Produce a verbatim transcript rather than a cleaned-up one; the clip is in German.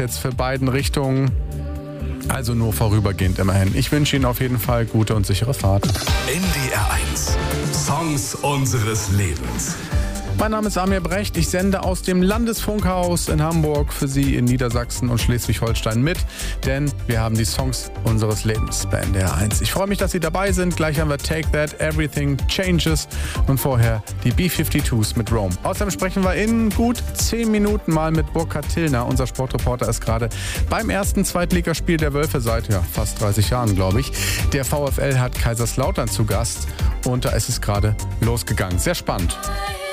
jetzt für beiden Richtungen. Also nur vorübergehend immerhin. Ich wünsche Ihnen auf jeden Fall gute und sichere Fahrt. N D R eins. Songs unseres Lebens. Mein Name ist Amir Brecht. Ich sende aus dem Landesfunkhaus in Hamburg für Sie in Niedersachsen und Schleswig-Holstein mit, denn wir haben die Songs unseres Lebens bei N D R eins. Ich freue mich, dass Sie dabei sind. Gleich haben wir Take That, Everything Changes und vorher die B zweiundfünfzig mit Rome. Außerdem sprechen wir in gut zehn Minuten mal mit Burkhard Tillner. Unser Sportreporter ist gerade beim ersten Zweitligaspiel der Wölfe seit ja, fast dreißig Jahren, glaube ich. Der VfL hat Kaiserslautern zu Gast und da ist es gerade losgegangen. Sehr spannend.